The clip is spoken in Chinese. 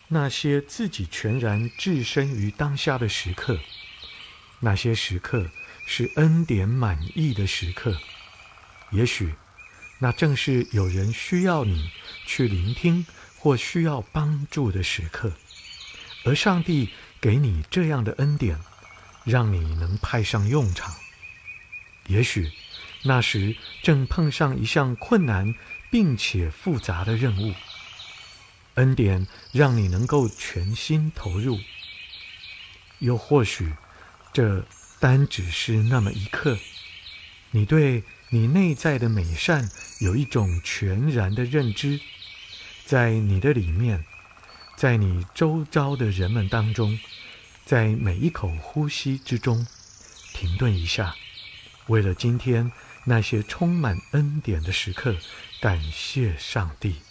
那些自己全然置身于当下的时刻，那些时刻是恩典满溢的时刻。也许那正是有人需要你去聆听或需要帮助的时刻，而上帝给你这样的恩典，让你能派上用场。也许那时正碰上一项困难并且复杂的任务，恩典让你能够全心投入。又或许这单只是那么一刻，你对你内在的美善有一种全然的认知，在你的里面，在你周遭的人们当中，在每一口呼吸之中，停顿一下，为了今天那些充满恩典的时刻，感谢上帝。